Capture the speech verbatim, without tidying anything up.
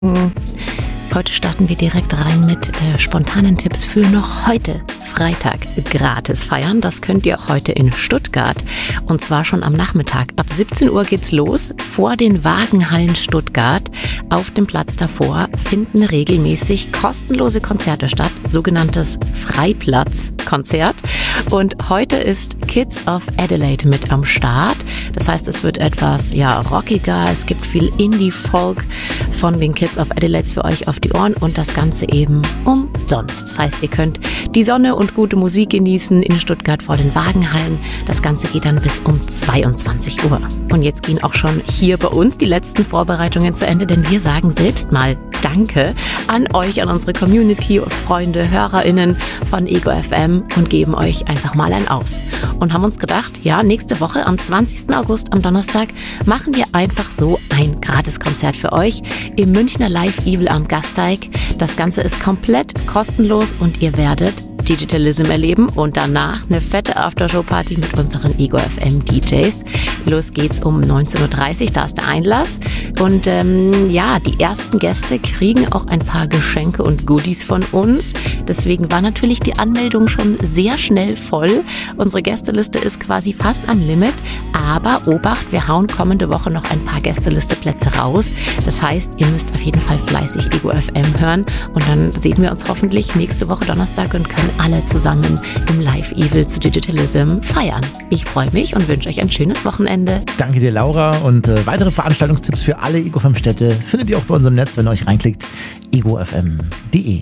Heute starten wir direkt rein mit äh, spontanen Tipps für noch heute, Freitag, gratis feiern. Das könnt ihr auch heute in Stuttgart und zwar schon am Nachmittag. Ab siebzehn Uhr geht's los. Vor den Wagenhallen Stuttgart auf dem Platz davor finden regelmäßig kostenlose Konzerte statt, sogenanntes Freiplatzkonzert. Und heute ist Kids of Adelaide mit am Start. Das heißt, es wird etwas ja rockiger. Es gibt viel Indie-Folk von den Kids of Adelaide für euch auf die Ohren und das Ganze eben umsonst. Das heißt, ihr könnt die Sonne und gute Musik genießen in Stuttgart vor den Wagenhallen. Das Ganze geht dann bis um zweiundzwanzig Uhr. Und jetzt gehen auch schon hier bei uns die letzten Vorbereitungen zu Ende, denn wir sagen selbst mal Danke an euch, an unsere Community und Freunde, HörerInnen von Ego F M und geben euch einfach mal ein Aus. Und haben uns gedacht, ja, nächste Woche am zwanzigsten August am Donnerstag machen wir einfach so ein Gratiskonzert für euch im Münchner Live Evil am Gasteig. Das Ganze ist komplett kostenlos und ihr werdet Digitalism erleben und danach eine fette Aftershow-Party mit unseren Ego F M D Js. Los geht's um neunzehn Uhr dreißig, da ist der Einlass. Und ähm, ja, die ersten Gäste kriegen auch ein paar Geschenke und Goodies von uns. Deswegen war natürlich die Anmeldung schon sehr schnell voll. Unsere Gästeliste ist quasi fast am Limit. Aber Obacht, wir hauen kommende Woche noch ein paar Gästelisteplätze raus. Das heißt, ihr müsst auf jeden Fall fleißig Ego F M hören. Und dann sehen wir uns hoffentlich nächste Woche Donnerstag und können alle zusammen im Live Evil zu Digitalism feiern. Ich freue mich und wünsche euch ein schönes Wochenende. Danke dir, Laura. Und äh, weitere Veranstaltungstipps für alle Ego F M Städte findet ihr auch bei unserem Netz, wenn ihr euch reinklickt, ego f m punkt d e.